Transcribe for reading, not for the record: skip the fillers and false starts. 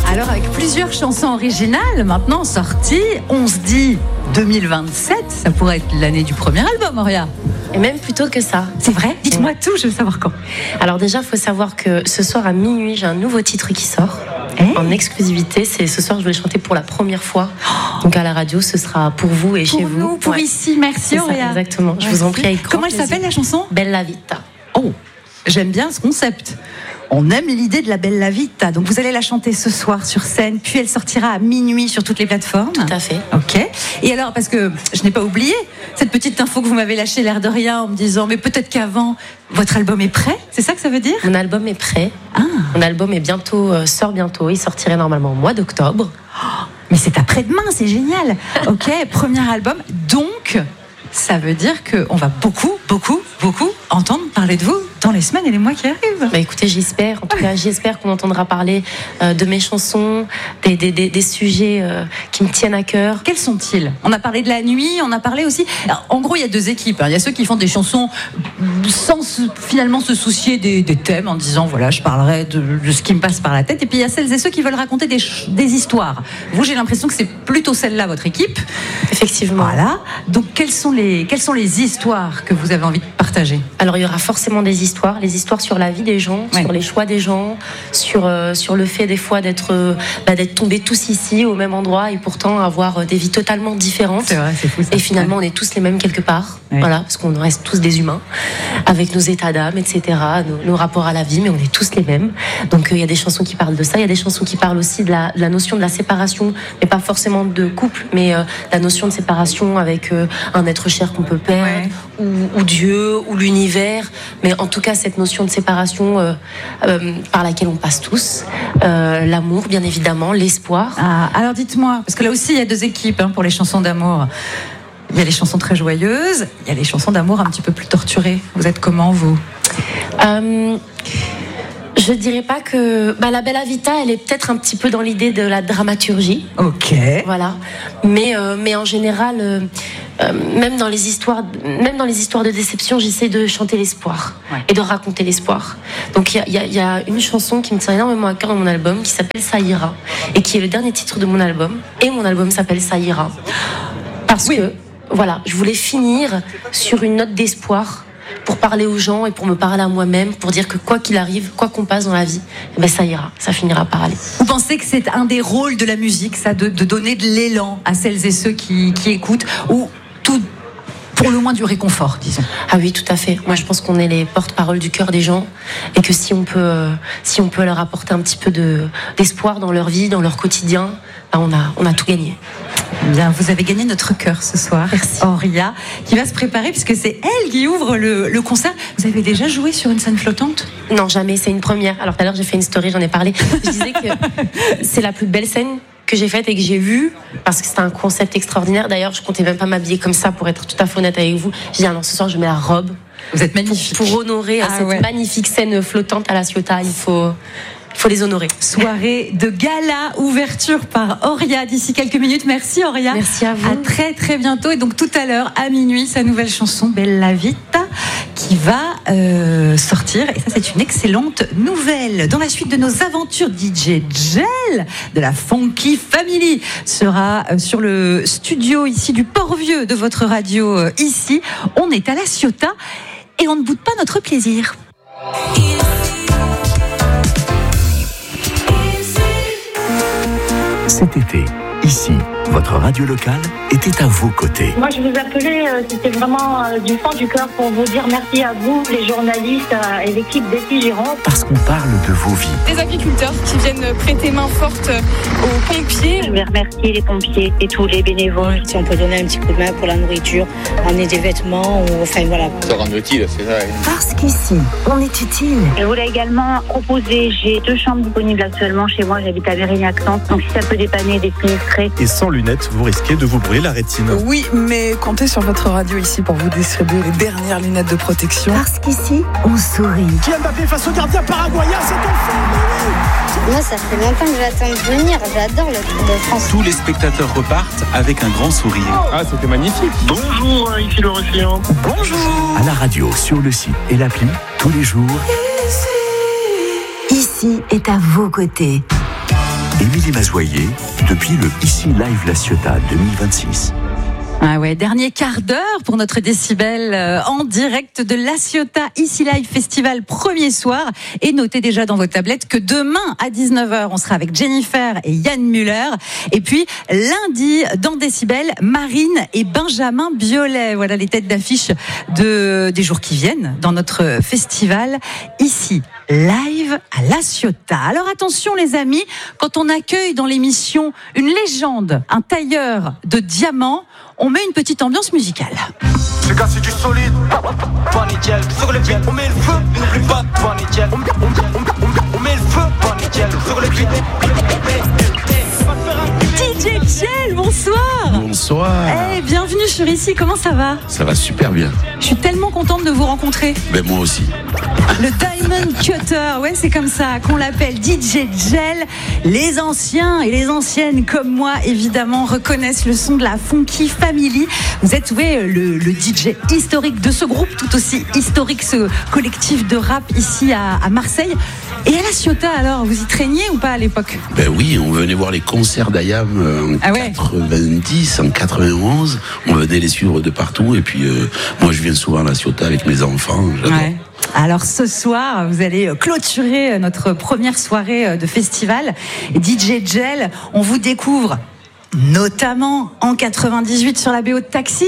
Alors avec plusieurs chansons originales maintenant sorties, on se dit 2027, ça pourrait être l'année du premier album, Auria. Et même plutôt que ça. C'est vrai ? Dites-moi tout, je veux savoir quand. Alors déjà, il faut savoir que ce soir à minuit, j'ai un nouveau titre qui sort. En exclusivité, c'est ce soir je vais le chanter pour la première fois. Donc à la radio, ce sera pour vous et pour chez nous, vous. Pour ici, merci c'est Auria. ça, exactement, je vous en prie avec grand Comment elle plaisir. s'appelle la chanson ? Bella Vita. Oh, j'aime bien ce concept. On aime l'idée de la Bella Vita. Donc vous allez la chanter ce soir sur scène, puis elle sortira à minuit sur toutes les plateformes. Tout à fait. Ok. Et alors, parce que je n'ai pas oublié cette petite info que vous m'avez lâchée l'air de rien en me disant, mais peut-être qu'avant, votre album est prêt. C'est ça que ça veut dire ? Mon album est prêt. Ah. Mon album est sort bientôt. Il sortirait normalement au mois d'octobre. Mais c'est après-demain, c'est génial. Ok, premier album. Donc, ça veut dire qu'on va beaucoup entendre parler de vous dans les semaines et les mois qui arrivent. Bah écoutez, j'espère. En tout cas, j'espère qu'on entendra parler de mes chansons, des sujets qui me tiennent à cœur. Quels sont-ils ? On a parlé de la nuit, on a parlé aussi... Alors, en gros, il y a deux équipes. Il y a ceux qui font des chansons sans finalement se soucier des thèmes, en disant, voilà, je parlerai de ce qui me passe par la tête. Et puis, il y a celles et ceux qui veulent raconter des histoires. Vous, j'ai l'impression que c'est plutôt celle-là, votre équipe. Effectivement. Voilà. Donc, quelles sont les histoires que vous avez envie de partager ? Alors, il y aura forcément des histoires sur la vie des gens, sur les choix des gens, sur le fait des fois d'être tombés tous ici au même endroit et pourtant avoir des vies totalement différentes. C'est vrai, c'est fou ça. Et finalement, on est tous les mêmes quelque part. Ouais. Voilà, parce qu'on reste tous des humains avec nos états d'âme, etc., nos rapports à la vie, mais on est tous les mêmes. Donc, il y a des chansons qui parlent de ça. Il y a des chansons qui parlent aussi de la notion de la séparation, mais pas forcément de couple, mais la notion de séparation avec un être cher qu'on peut perdre, ou Dieu, ou l'univers. Mais en tout cas, cette notion de séparation par laquelle on passe tous, l'amour bien évidemment, l'espoir. Ah, alors dites-moi, parce que là aussi il y a deux équipes pour les chansons d'amour. Il y a les chansons très joyeuses, il y a les chansons d'amour un petit peu plus torturées. Vous êtes comment vous ? Je dirais pas que la Bella Vita, elle est peut-être un petit peu dans l'idée de la dramaturgie. Ok. Voilà. Mais en général, même dans les histoires de déception, j'essaie de chanter l'espoir et de raconter l'espoir. Donc il y a une chanson qui me tient énormément à cœur dans mon album qui s'appelle Ça ira et qui est le dernier titre de mon album. Et mon album s'appelle Ça ira parce que voilà, je voulais finir sur une note d'espoir. Pour parler aux gens et pour me parler à moi-même, pour dire que quoi qu'il arrive, quoi qu'on passe dans la vie, ça ira, ça finira par aller. Vous pensez que c'est un des rôles de la musique, ça, de donner de l'élan à celles et ceux qui écoutent, ou tout, pour le moins du réconfort, disons ? Ah oui, tout à fait. Moi, je pense qu'on est les porte-parole du cœur des gens et que si on peut leur apporter un petit peu d'espoir dans leur vie, dans leur quotidien, on a tout gagné. Bien, vous avez gagné notre cœur ce soir. Merci. Auria, qui va se préparer puisque c'est elle qui ouvre le concert. Vous avez déjà joué sur une scène flottante ? Non, jamais, c'est une première. Alors tout à l'heure, j'ai fait une story, j'en ai parlé. Je disais que c'est la plus belle scène que j'ai faite et que j'ai vue parce que c'était un concept extraordinaire. D'ailleurs, je comptais même pas m'habiller comme ça pour être tout à fait honnête avec vous. J'ai dit, non, ce soir, je mets la robe. Vous êtes magnifique. Pour honorer cette magnifique scène flottante à la Ciotat, il faut les honorer. Soirée de gala, ouverture par Auria d'ici quelques minutes. Merci Auria. Merci à vous. À très très bientôt. Et donc tout à l'heure, à minuit, sa nouvelle chanson Bella Vita qui va sortir. Et ça, c'est une excellente nouvelle. Dans la suite de nos aventures, DJ Gel de la Funky Family sera sur le studio ici du Port-Vieux de votre radio ici. On est à la Ciotat et on ne boude pas notre plaisir. Cet été, ici, votre radio locale était à vos côtés. Moi, je vous appelais, c'était vraiment du fond du cœur pour vous dire merci à vous, les journalistes et l'équipe d'Essie Gironde. Parce qu'on parle de vos vies. Des agriculteurs qui viennent prêter main forte aux pompiers. Je vais remercier les pompiers et tous les bénévoles. Si on peut donner un petit coup de main pour la nourriture, amener des vêtements, ou enfin voilà. Ça rend utile, c'est ça. Parce qu'ici, on est utile. Je voulais également proposer, j'ai 2 chambres disponibles actuellement chez moi, j'habite à Mérignac-Centre, donc si ça peut dépanner des sinistrés. Et sans lunettes, vous risquez de vous brûler la rétine. Oui, mais comptez sur votre radio ici pour vous distribuer les dernières lunettes de protection. Parce qu'ici, on sourit. Kylian Mbappé face au gardien paraguayen, c'est enfin. Moi, ça fait longtemps que j'attends de venir. J'adore le Tour de France. Tous les spectateurs repartent avec un grand sourire. Ah, c'était magnifique. Bonjour, ici le Réfléon. Bonjour. À la radio, sur le site et l'appli, tous les jours. Ici est à vos côtés. Émilie Mazoyer, depuis le Ici Live La Ciotat 2026. Ah ouais, dernier quart d'heure pour notre décibel en direct de La Ciotat Ici Live Festival premier soir. Et notez déjà dans vos tablettes que demain à 19h, on sera avec Jennifer et Yann Muller. Et puis lundi, dans Décibel, Marine et Benjamin Biolay. Voilà les têtes d'affiche des jours qui viennent dans notre festival Ici Live à La Ciotat. Alors attention les amis, quand on accueille dans l'émission une légende, un tailleur de diamants, on met une petite ambiance musicale. Les gars, c'est du solide. Pas nickel. Sur les pieds, on met le feu. N'oublie pas, pas nickel. On met le feu. Pas nickel. Sur les pieds. DJ Gel, bonsoir. Bonsoir. Hey, bienvenue sur Ici, comment ça va? Ça va super bien. Je suis tellement contente de vous rencontrer. Ben moi aussi. Le Diamond Cutter, ouais, c'est comme ça qu'on l'appelle, DJ Gel. Les anciens et les anciennes comme moi, évidemment, reconnaissent le son de la Funky Family. Vous êtes, ouais, le DJ historique de ce groupe, tout aussi historique, ce collectif de rap ici à Marseille. Et à La Ciotat, alors, vous y traîniez ou pas à l'époque? Ben oui, on venait voir les concerts d'Ayam en 90, en 91. On venait les suivre de partout. Et puis, moi, je viens souvent à La Ciotat avec mes enfants. J'adore. Ouais. Alors ce soir, vous allez clôturer notre première soirée de festival. DJ Gel, on vous découvre notamment en 98 sur la BO de Taxi.